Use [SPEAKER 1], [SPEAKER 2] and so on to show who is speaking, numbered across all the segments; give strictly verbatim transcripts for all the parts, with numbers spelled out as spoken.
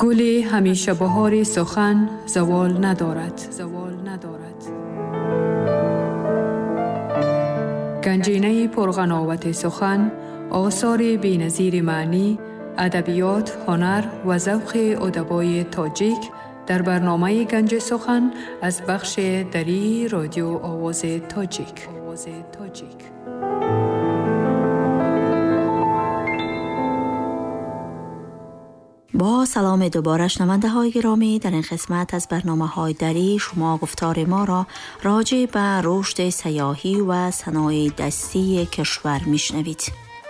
[SPEAKER 1] گل همیشه بهار سخن زوال ندارد زوال ندارد گنجینه پرغناوت سخن، آثار بی‌نظیر معنی، ادبیات، هنر و ذوق ادبای تاجیک در برنامه گنج سخن از بخش دری رادیو آواز تاجیک. آواز تاجیک.
[SPEAKER 2] با سلام دوباره شنونده های گرامی، در این قسمت از برنامه های دری شما گفتار ما را راجع به رشد سیاحی و صنایع دستی کشور میشنوید.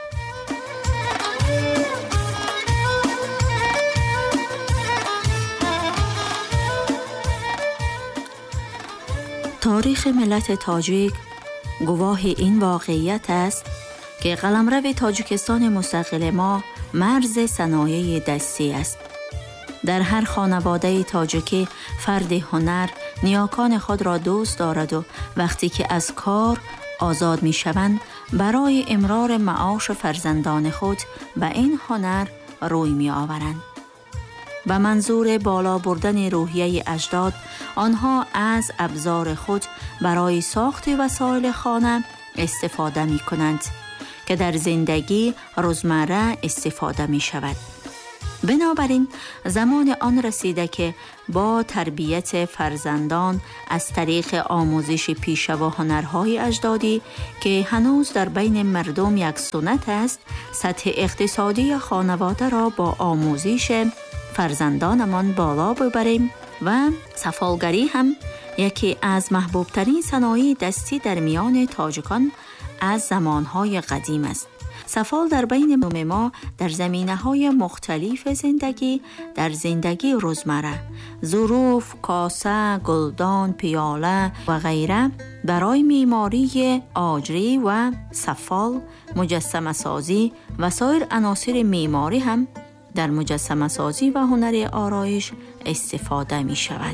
[SPEAKER 2] تاریخ ملت تاجیک گواه این واقعیت است که قلمرو تاجیکستان مستقل ما مرز صنایع دستی است. در هر خانواده تاجیکی فرد هنر نیاکان خود را دوست دارد و وقتی که از کار آزاد می شوند برای امرار معاش فرزندان خود به این هنر روی می آورند. به منظور بالا بردن روحیه اجداد، آنها از ابزار خود برای ساخت وسایل خانه استفاده می کنند که در زندگی روزمره استفاده می شود. بنابراین زمان آن رسیده که با تربیت فرزندان از طریق آموزش پیشه و هنرهای اجدادی که هنوز در بین مردم یک سنت است، سطح اقتصادی خانواده را با آموزش فرزندانمان بالا ببریم و سفالگری هم یکی از محبوبترین صنایع دستی در میان تاجیکان از زمانهای قدیم است. سفال در بین مردم ما در زمینه‌های مختلف زندگی، در زندگی روزمره، ظروف، کاسه، گلدان، پیاله و غیره برای معماری آجری و سفال، مجسمه سازی و سایر عناصر معماری هم در مجسمه سازی و هنر آرایش استفاده می شود.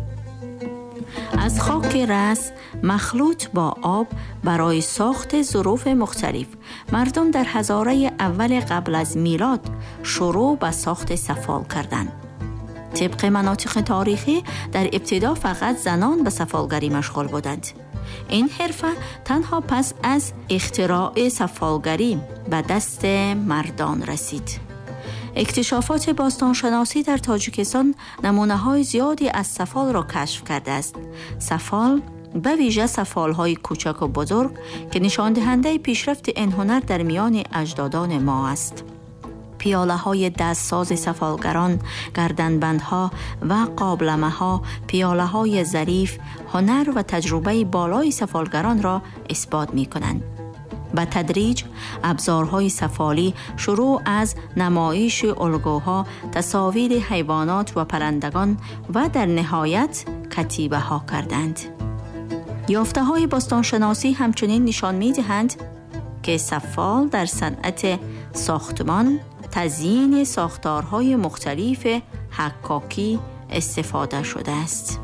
[SPEAKER 2] از خاک رس مخلوط با آب برای ساخت ظروف مختلف، مردم در هزاره اول قبل از میلاد شروع به ساخت سفال کردند. طبق مناطق تاریخی در ابتدا فقط زنان به سفالگری مشغول بودند. این حرفه تنها پس از اختراع سفالگری به دست مردان رسید. اکتشافات باستانشناسی در تاجیکستان نمونه‌های زیادی از سفال را کشف کرده است. سفال به ویژه سفال‌های کوچک و بزرگ که نشان دهنده پیشرفت این هنر در میان اجدادان ما است. پیاله‌های دستساز سفالگران، گردنبندها و قابلمه‌ها، پیاله‌های ظریف، هنر و تجربه بالای سفالگران را اثبات می‌کنند. به تدریج ابزارهای سفالی شروع از نمایش الگوها، تصاویر حیوانات و پرندگان و در نهایت کتیبه ها کردند. یافته های باستانشناسی همچنین نشان می دهند که سفال در صنعت ساختمان، تزیین ساختارهای مختلف حکاکی استفاده شده است.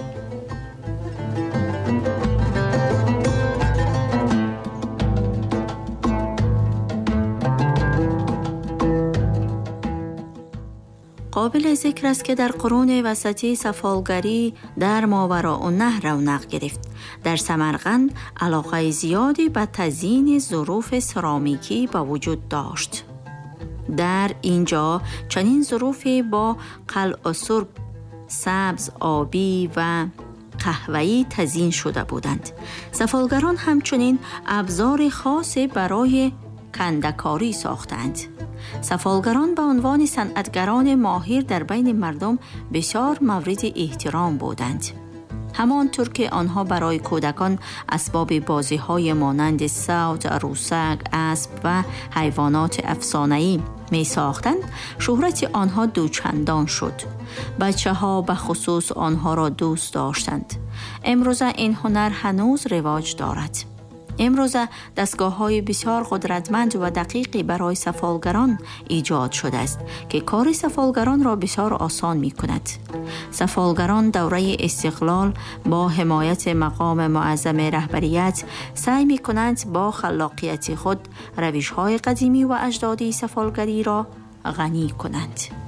[SPEAKER 2] قابل ذکر است که در قرون وسطی سفالگری در ماوراءالنهر رونق گرفت. در سمرقند علاقه زیادی به تزیین ظروف سرامیکی به وجود داشت. در اینجا چنین ظروفی با قلع سرب، سبز، آبی و قهوه‌ای تزیین شده بودند. سفالگران همچنین ابزار خاصی برای کنده‌کاری ساختند. سفالگران به عنوان صنعتگران ماهر در بین مردم بسیار مورد احترام بودند. همانطور که آنها برای کودکان اسباب بازی‌های مانند صوت، عروسک، اسب و حیوانات افسانه‌ای می ساختند، شهرت آنها دوچندان شد. بچه‌ها به خصوص آنها را دوست داشتند. امروزه این هنر هنوز رواج دارد. امروزه دستگاه‌های بسیار قدرتمند و دقیقی برای سفالگران ایجاد شده است که کار سفالگران را بسیار آسان می‌کند. سفالگران دوره استقلال با حمایت مقام معظم رهبریت سعی می‌کنند با خلاقیت خود روش‌های قدیمی و اجدادی سفالگری را غنی کنند.